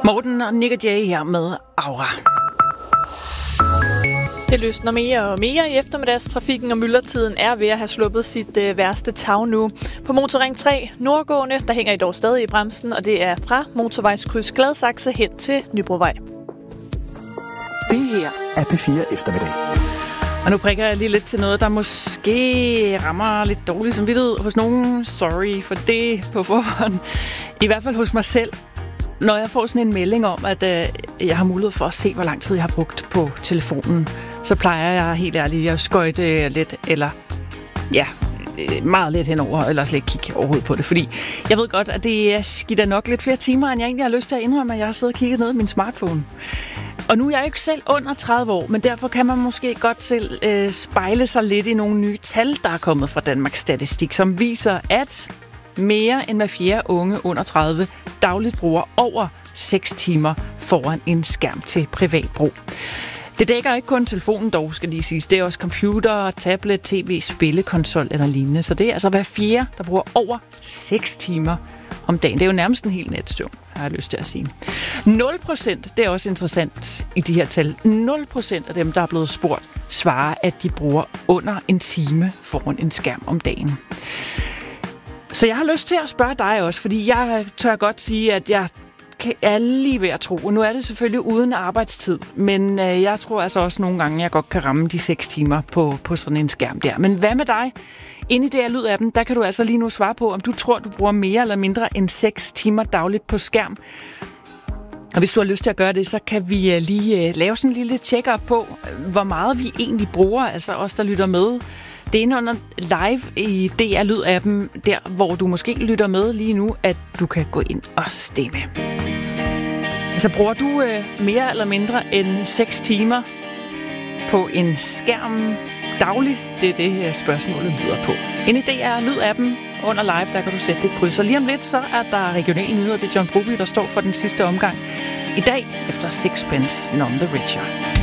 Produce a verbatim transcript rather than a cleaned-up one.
Morten og Nick og Jay her med Aura. Det løsner mere og mere i eftermiddagstrafikken, og myldretiden er ved at have sluppet sit øh, værste tag nu. På motorring tre nordgående, der hænger I dog stadig i bremsen, og det er fra motorvejskryds Gladsaxe hen til Nybrovej. Det her er P fire Eftermiddag. Og nu prikker jeg lige lidt til noget, der måske rammer lidt dårligt samvittighed hos nogen. Sorry for det på forhånd. I hvert fald hos mig selv. Når jeg får sådan en melding om, at øh, jeg har mulighed for at se, hvor lang tid jeg har brugt på telefonen, så plejer jeg helt ærligt at skøjte lidt, eller ja, meget lidt henover, eller slet ikke kigge overhovedet på det. Fordi jeg ved godt, at det er skidt af nok lidt flere timer, end jeg egentlig har lyst til at indrømme, at jeg har siddet og kigget ned i min smartphone. Og nu er jeg jo ikke selv under tredive år, men derfor kan man måske godt selv øh, spejle sig lidt i nogle nye tal, der er kommet fra Danmarks Statistik, som viser, at mere end hver fjerde unge under tredive dagligt bruger over seks timer foran en skærm til privat brug. Det dækker ikke kun telefonen dog, skal lige siges. Det er også computer, tablet, tv, spillekonsol eller lignende. Så det er altså hver fjerde, der bruger over seks timer om dagen. Det er jo nærmest en hel nattesøvn, har jeg lyst til at sige. nul procent, det er også interessant i de her tal. nul procent af dem, der er blevet spurgt, svarer, at de bruger under en time foran en skærm om dagen. Så jeg har lyst til at spørge dig også, fordi jeg tør godt sige, at jeg er lige ved at tro, og nu er det selvfølgelig uden arbejdstid, men øh, jeg tror altså også nogle gange, jeg godt kan ramme de seks timer på, på sådan en skærm der. Men hvad med dig? Inde i det her Lyd-appen, der kan du altså lige nu svare på, om du tror, du bruger mere eller mindre end seks timer dagligt på skærm. Og hvis du har lyst til at gøre det, så kan vi øh, lige øh, lave sådan en lille check-up på, hvor meget vi egentlig bruger, altså os, der lytter med. Det er under live i D R Lyd-appen, der hvor du måske lytter med lige nu, at du kan gå ind og stemme. Altså bruger du øh, mere eller mindre end seks timer på en skærm dagligt? Det er det her spørgsmålet lyder på. Inde i D R Lyd-appen under live, der kan du sætte det kryds. Og lige om lidt, så er der regionale nyheder. Det er John Broby, der står for den sidste omgang. I dag efter Sixpence None the Richer.